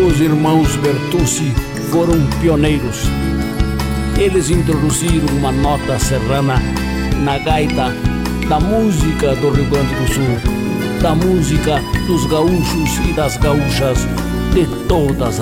Os irmãos Bertucci foram pioneiros. Eles introduziram uma nota serrana na gaita da música do Rio Grande do Sul, da música dos gaúchos e das gaúchas de todas